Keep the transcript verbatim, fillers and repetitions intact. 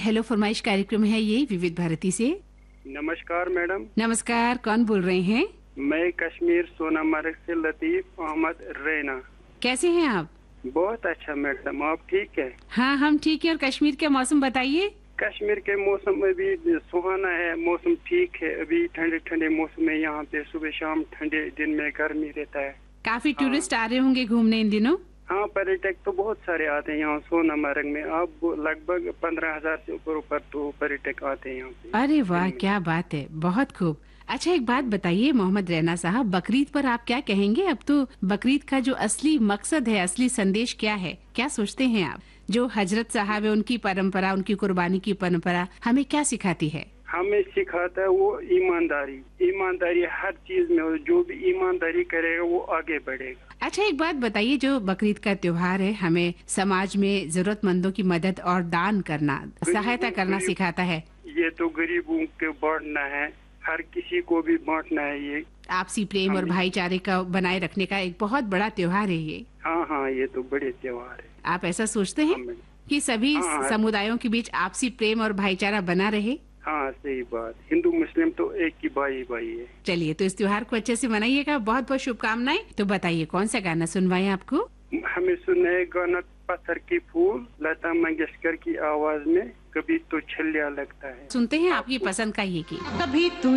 Hello फरमाइश कार्यक्रम है ये विविध भारती से। नमस्कार मैडम। नमस्कार, कौन बोल रहे हैं? मैं कश्मीर सोनामर्ग से लतीफ अहमद रैना। कैसे हैं आप? बहुत अच्छा मैडम, आप ठीक है? हाँ, हम ठीक है। और कश्मीर का मौसम बताइए। कश्मीर के मौसम अभी सुहाना है, मौसम ठीक है। अभी ठंडे ठंडे मौसम है यहाँ पे, सुबह शाम ठंडे, दिन में गर्मी रहता है। काफी टूरिस्ट आ रहे होंगे घूमने इन दिनों। हाँ, पर्यटक तो बहुत सारे आते हैं यहाँ सोनामर्ग में। अब लगभग पंद्रह हजार से ऊपर ऊपर तो पर्यटक आते हैं यहाँ पे। अरे वाह, क्या बात है, बहुत खूब। अच्छा, एक बात बताइए मोहम्मद रैना साहब, बकरीद पर आप क्या कहेंगे? अब तो बकरीद का जो असली मकसद है, असली संदेश क्या है, क्या सोचते हैं आप? जो हजरत साहब है, उनकी परंपरा, उनकी कुर्बानी की परंपरा हमें क्या सिखाती है? हमें सिखाता है वो ईमानदारी। ईमानदारी हर चीज में, जो भी ईमानदारी करेगा वो आगे बढ़ेगा। अच्छा, एक बात बताइए, जो बकरीद का त्योहार है हमें समाज में जरूरतमंदों की मदद और दान करना, सहायता करना सिखाता है। ये तो गरीबों के बांटना है, हर किसी को भी बांटना है। ये आपसी प्रेम और भाईचारे का बनाए रखने का एक बहुत बड़ा त्योहार है ये। हाँ हाँ, ये तो बड़े त्योहार है। आप ऐसा सोचते हैं हाँ, कि सभी हाँ, समुदायों के बीच आपसी प्रेम और भाईचारा बना रहे? हाँ, सही बात। हिंदू मुस्लिम तो एक ही भाई भाई है। चलिए, तो इस त्योहार को अच्छे से मनाइएगा। बहुत बहुत शुभकामनाएं। तो बताइए, कौन सा गाना सुनवाएं आपको? हमें सुनाए गाना पत्थर की फूल, लता मंगेशकर की आवाज में, कभी तो छलिया लगता है। सुनते हैं आपकी पसंद का ये गीत। कभी तो